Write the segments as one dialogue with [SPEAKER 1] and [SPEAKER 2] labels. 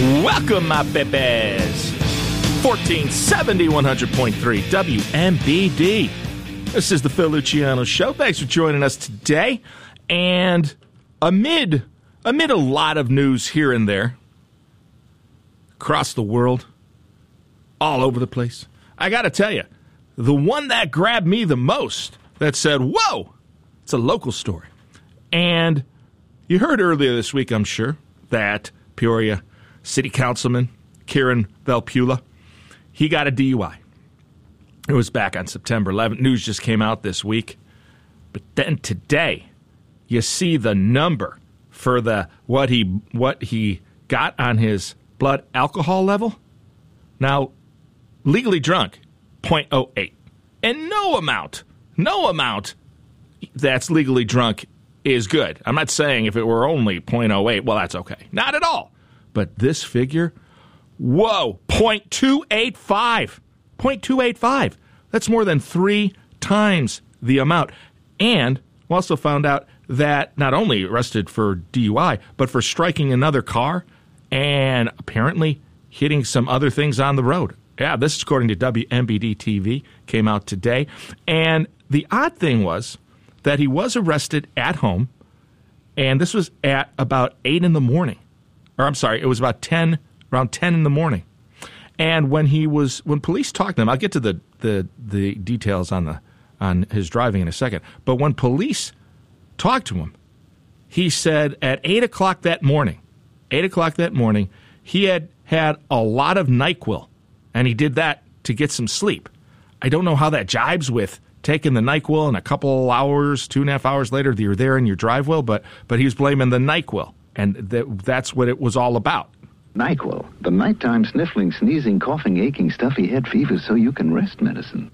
[SPEAKER 1] Welcome, my bebés. 1470, 100.3 WMBD. This is the Phil Luciano Show. Thanks for joining us today. And amid a lot of news here and there, across the world, all over the place, I got to tell you, the one that grabbed me the most, that said, whoa, it's a local story. And you heard earlier this week, I'm sure, that Peoria City Councilman Kieran Valpula, he got a DUI. It was back on September 11th. News just came out this week. But then today, you see the number for what he got on his blood alcohol level. Now, legally drunk, 0.08. And no amount that's legally drunk is good. I'm not saying if it were only 0.08, well, that's okay. Not at all. But this figure, whoa, 0.285. 0.285. That's more than 3 times the amount. And we also found out that not only arrested for DUI, but for striking another car and apparently hitting some other things on the road. Yeah, this is according to WMBD TV, came out today. And the odd thing was that he was arrested at home, and this was at about 8 in the morning. Or I'm sorry, it was about around 10 in the morning. And when police talked to him, I'll get to the details on his driving in a second. But when police talked to him, he said at 8 o'clock that morning, he had had a lot of NyQuil, and he did that to get some sleep. I don't know how that jibes with taking the NyQuil and a couple hours, 2.5 hours later, you're there in your drive-well, but he was blaming the NyQuil, and that's what it was all about.
[SPEAKER 2] NyQuil, the nighttime sniffling, sneezing, coughing, aching, stuffy head fever so you can rest medicine.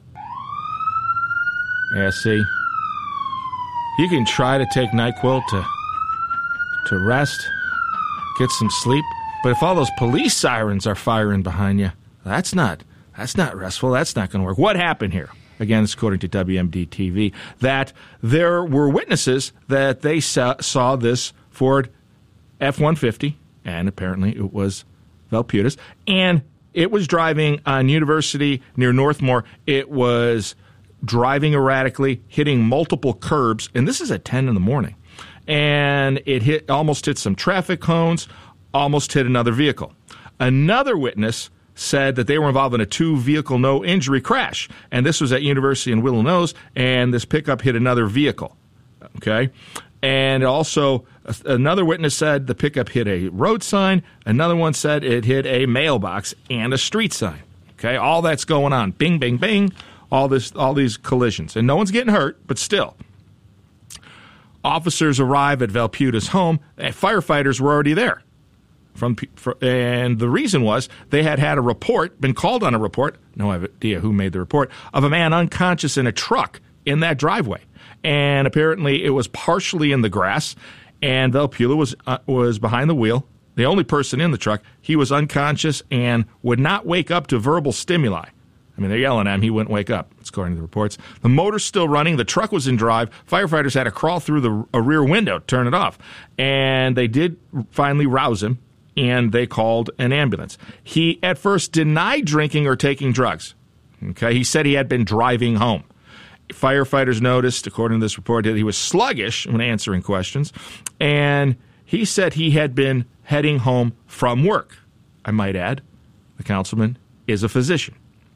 [SPEAKER 1] Yeah, see, you can try to take NyQuil to rest, get some sleep, but if all those police sirens are firing behind you, that's not restful. That's not going to work. What happened here? Again, it's according to WMD TV, that there were witnesses that they saw this Ford F-150, and apparently it was Valputa's, and it was driving on University near Northmore. It was driving erratically, hitting multiple curbs, and this is at 10 in the morning. And it almost hit some traffic cones, almost hit another vehicle. Another witness said that they were involved in a 2-vehicle no-injury crash, and this was at University in Willow Nose, and this pickup hit another vehicle. Okay? And also, another witness said the pickup hit a road sign. Another one said it hit a mailbox and a street sign. Okay? All that's going on. Bing, bing, bing. All these collisions. And no one's getting hurt, but still. Officers arrive at Valputa's home, and firefighters were already there. And the reason was they had a report, been called on a report, no idea who made the report, of a man unconscious in a truck in that driveway. And apparently it was partially in the grass, and Valpula was behind the wheel, the only person in the truck. He was unconscious and would not wake up to verbal stimuli. I mean, they're yelling at him. He wouldn't wake up, according to the reports. The motor's still running. The truck was in drive. Firefighters had to crawl through a rear window, turn it off. And they did finally rouse him, and they called an ambulance. He, at first, denied drinking or taking drugs. Okay, he said he had been driving home. Firefighters noticed, according to this report, that he was sluggish when answering questions, and he said he had been heading home from work. I might add, the councilman is a physician.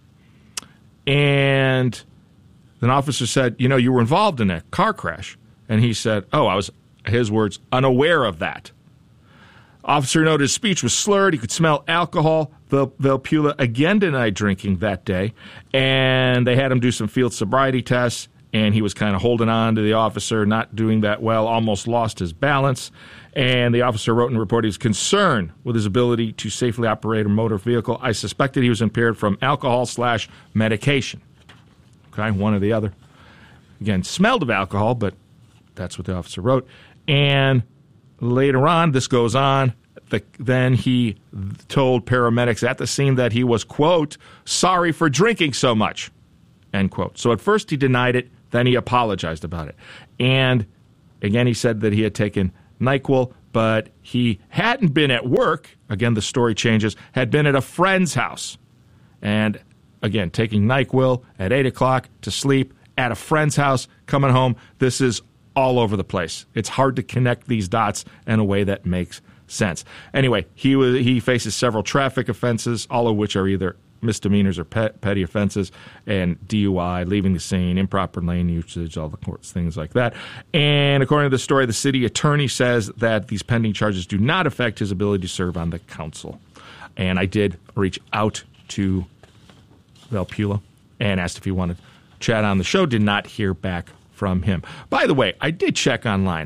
[SPEAKER 1] And an officer said, you were involved in a car crash. And he said, I was, his words, unaware of that. Officer noted his speech was slurred. He could smell alcohol. Valpula again denied drinking that day. And they had him do some field sobriety tests. And he was kind of holding on to the officer, not doing that well, almost lost his balance. And the officer wrote in the report he was concerned with his ability to safely operate a motor vehicle. I suspected he was impaired from alcohol/medication. Okay, one or the other. Again, smelled of alcohol, but that's what the officer wrote. And later on, this goes on. Then he told paramedics at the scene that he was, quote, sorry for drinking so much, end quote. So at first he denied it, then he apologized about it. And again, he said that he had taken NyQuil, but he hadn't been at work. Again, the story changes. Had been at a friend's house. And again, taking NyQuil at 8 o'clock to sleep at a friend's house, coming home. This is all over the place. It's hard to connect these dots in a way that makes sense. Anyway, he faces several traffic offenses, all of which are either misdemeanors or petty offenses, and DUI, leaving the scene, improper lane usage, all the courts, things like that. And according to the story, the city attorney says that these pending charges do not affect his ability to serve on the council. And I did reach out to Valpula and asked if he wanted to chat on the show. Did not hear back from him. By the way, I did check online.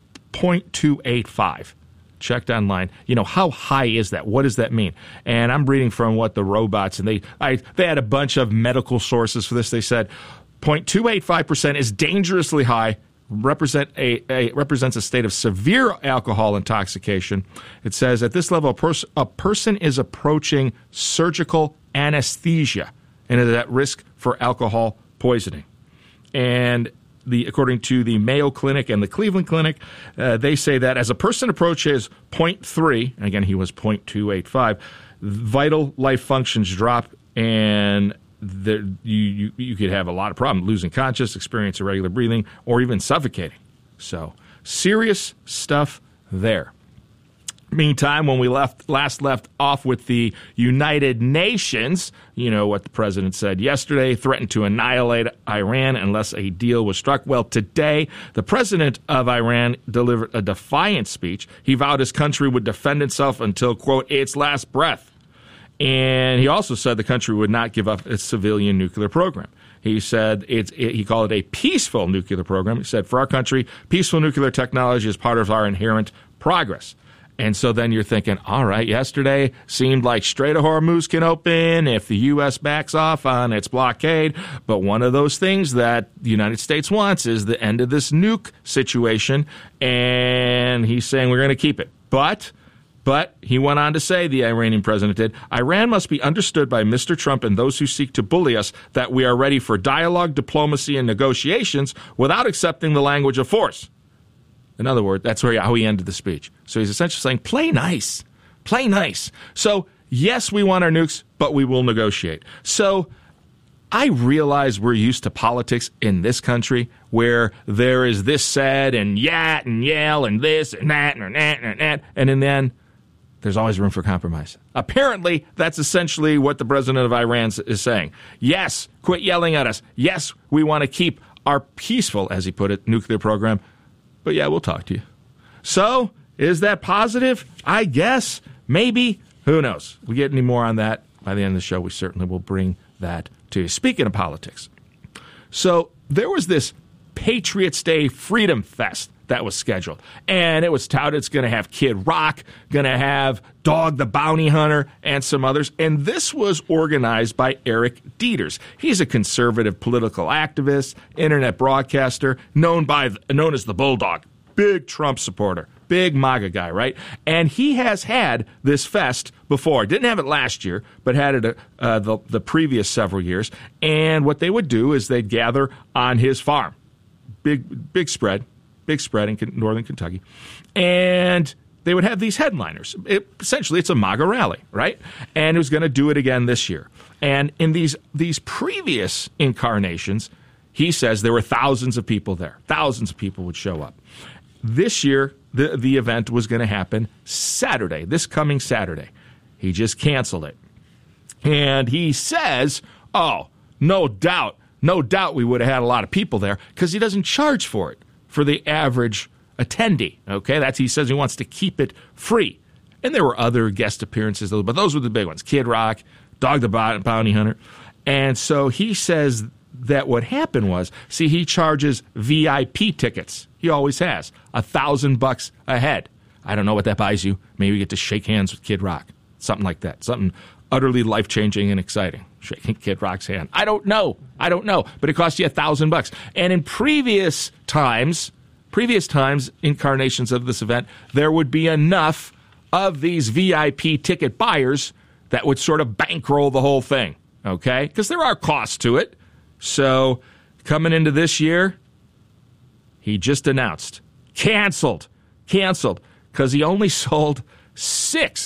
[SPEAKER 1] 0.285. Checked online. How high is that? What does that mean? And I'm reading from what the robots, and they had a bunch of medical sources for this. They said 0.285% is dangerously high, represents a state of severe alcohol intoxication. It says at this level, a person is approaching surgical anesthesia and is at risk for alcohol poisoning. And according to the Mayo Clinic and the Cleveland Clinic, they say that as a person approaches 0.3, again, he was 0.285, vital life functions drop, and you could have a lot of problems, losing consciousness, experience irregular breathing, or even suffocating. So serious stuff there. Meantime, when we last left off with the United Nations, what the president said yesterday, threatened to annihilate Iran unless a deal was struck. Well, today, the president of Iran delivered a defiant speech. He vowed his country would defend itself until, quote, its last breath. And he also said the country would not give up its civilian nuclear program. He said he called it a peaceful nuclear program. He said, for our country, peaceful nuclear technology is part of our inherent progress. And so then you're thinking, all right, yesterday seemed like Strait of Hormuz can open if the U.S. backs off on its blockade. But one of those things that the United States wants is the end of this nuke situation. And he's saying we're going to keep it. But he went on to say, the Iranian president did, Iran must be understood by Mr. Trump and those who seek to bully us that we are ready for dialogue, diplomacy, and negotiations without accepting the language of force. In other words, that's how he ended the speech. So he's essentially saying, play nice. Play nice. So, yes, we want our nukes, but we will negotiate. So I realize we're used to politics in this country where there is this said and yat and yell and this and that and that and that. And in the end, there's always room for compromise. Apparently, that's essentially what the president of Iran is saying. Yes, quit yelling at us. Yes, we want to keep our peaceful, as he put it, nuclear program. But yeah, we'll talk to you. So, is that positive? I guess. Maybe. Who knows? We get any more on that by the end of the show, we certainly will bring that to you. Speaking of politics. So, there was this Patriots Day Freedom Fest that was scheduled. And it was touted it's going to have Kid Rock, going to have Dog the Bounty Hunter, and some others. And this was organized by Eric Dieters. He's a conservative political activist, internet broadcaster, known as the Bulldog. Big Trump supporter. Big MAGA guy, right? And he has had this fest before. Didn't have it last year, but had it the previous several years. And what they would do is they'd gather on his farm. Big spread in northern Kentucky. And they would have these headliners. Essentially, it's a MAGA rally, right? And it was going to do it again this year. And in these previous incarnations, he says there were thousands of people there. Thousands of people would show up. This year, the event was going to happen Saturday, this coming Saturday. He just canceled it. And he says, no doubt we would have had a lot of people there because he doesn't charge for it for the average attendee. Okay, he says he wants to keep it free. And there were other guest appearances, but those were the big ones. Kid Rock, Dog the Bounty Hunter. And so he says that what happened was, he charges VIP tickets. He always has. $1,000 a head. I don't know what that buys you. Maybe you get to shake hands with Kid Rock. Something like that. Something utterly life-changing and exciting. Shaking Kid Rock's hand. I don't know. But it costs you $1,000. And in previous times, incarnations of this event, there would be enough of these VIP ticket buyers that would sort of bankroll the whole thing. Okay? Because there are costs to it. So, coming into this year, he just announced, canceled, because he only sold 6